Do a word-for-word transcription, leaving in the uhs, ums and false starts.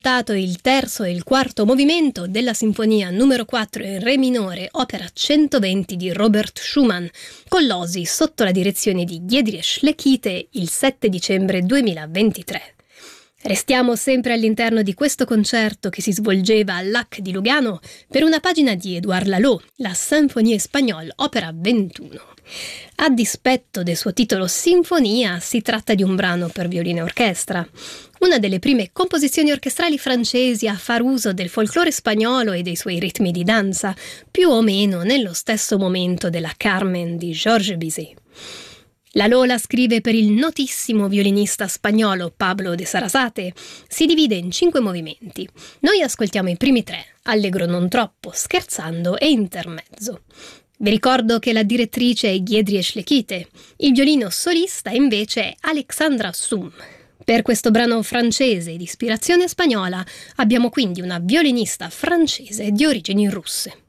ascoltato il terzo e il quarto movimento della sinfonia numero quattro in re minore, opera centoventi di Robert Schumann, con l'Osi sotto la direzione di Giedrich Lekite il sette dicembre duemilaventitré. Restiamo sempre all'interno di questo concerto che si svolgeva all'A C di Lugano per una pagina di Édouard Lalo, la Symphonie Espagnole, opera ventuno. A dispetto del suo titolo Sinfonia, si tratta di un brano per violino e orchestra, una delle prime composizioni orchestrali francesi a far uso del folklore spagnolo e dei suoi ritmi di danza, più o meno nello stesso momento della Carmen di Georges Bizet. Lalo la scrive per il notissimo violinista spagnolo Pablo de Sarasate. Si divide in cinque movimenti. Noi ascoltiamo i primi tre, allegro non troppo, scherzando e intermezzo. Vi ricordo che la direttrice è Giedrich Lekite, il violino solista invece è Alexandra Sum. Per questo brano francese di ispirazione spagnola abbiamo quindi una violinista francese di origini russe.